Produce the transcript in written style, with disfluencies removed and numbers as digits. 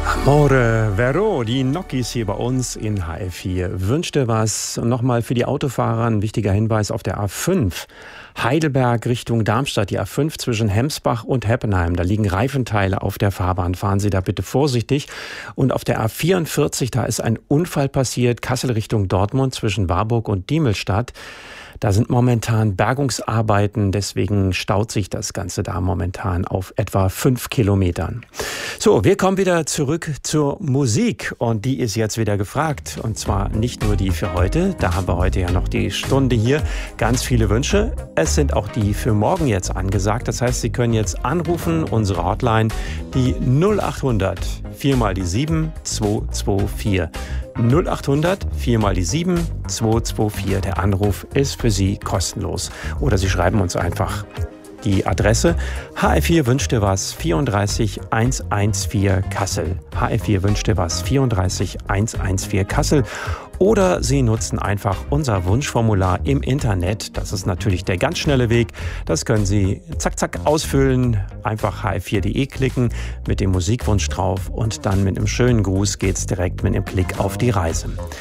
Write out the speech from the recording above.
Amore Vero, die Nokis hier bei uns in HR4. Wünschte was. Und nochmal für die Autofahrer ein wichtiger Hinweis auf der A5. Heidelberg Richtung Darmstadt, die A5 zwischen Hemsbach und Heppenheim. Da liegen Reifenteile auf der Fahrbahn. Fahren Sie da bitte vorsichtig. Und auf der A44, da ist ein Unfall passiert. Kassel Richtung Dortmund zwischen Warburg und Diemelstadt. Da sind momentan Bergungsarbeiten, deswegen staut sich das Ganze da momentan auf etwa 5 Kilometern. So, wir kommen wieder zurück zur Musik und die ist jetzt wieder gefragt. Und zwar nicht nur die für heute, da haben wir heute ja noch die Stunde hier, ganz viele Wünsche. Es sind auch die für morgen jetzt angesagt. Das heißt, Sie können jetzt anrufen, unsere Hotline, die 0800 4 mal die 7 224. 0800 4 mal die 7 224. Der Anruf ist für Sie kostenlos. Oder Sie schreiben uns einfach die Adresse HR4 wünschte was 34 114 Kassel. HR4 wünschte was 34 114 Kassel. Oder Sie nutzen einfach unser Wunschformular im Internet. Das ist natürlich der ganz schnelle Weg. Das können Sie zack, zack ausfüllen. Einfach hr4.de klicken, mit dem Musikwunsch drauf und dann mit einem schönen Gruß geht's direkt mit einem Klick auf die Reise.